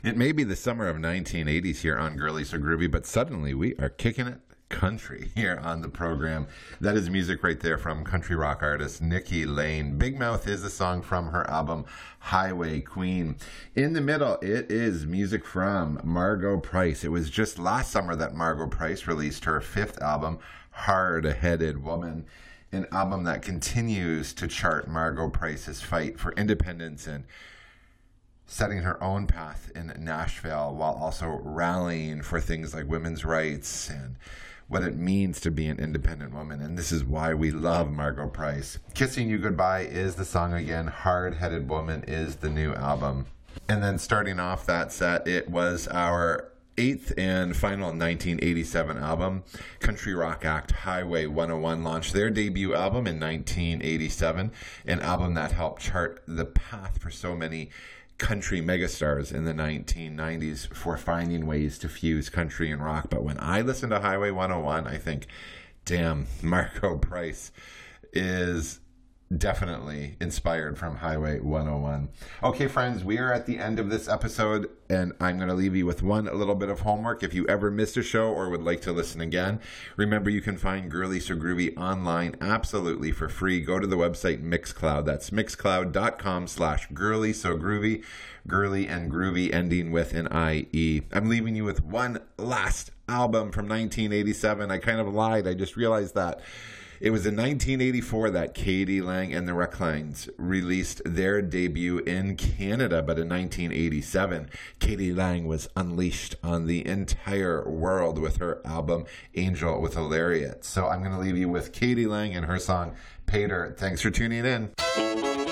It may be the summer of 1980s here on Girly So Groovy, but suddenly we are kicking it country here on the program. That is music right there from country rock artist Nikki Lane. Big Mouth is a song from her album Highway Queen. In the middle, it is music from Margo Price. It was just last summer that Margo Price released her fifth album, Hard-Headed Woman, an album that continues to chart Margo Price's fight for independence and setting her own path in Nashville while also rallying for things like women's rights and what it means to be an independent woman. And this is why we love Margo Price. Kissing You Goodbye is the song again. Hard-Headed Woman is the new album. And then starting off that set, it was our eighth and final 1987 album. Country rock act Highway 101 launched their debut album in 1987, an album that helped chart the path for so many country megastars in the 1990s for finding ways to fuse country and rock. But when I listen to Highway 101, I think, damn, Margo Price is definitely inspired from Highway 101. Okay, friends, we are at the end of this episode, and I'm going to leave you with one little bit of homework. If you ever missed a show or would like to listen again, remember you can find Girly So Groovy online absolutely for free. Go to the website Mixcloud. That's mixcloud.com/girlysogroovy. Girly and groovy ending with an IE. I'm leaving you with one last album from 1987. I kind of lied. I just realized that. It was in 1984 that k.d. lang and the Reclines released their debut in Canada, but in 1987, k.d. lang was unleashed on the entire world with her album Angel with a Lariat. So I'm going to leave you with k.d. lang and her song Pater. Thanks for tuning in.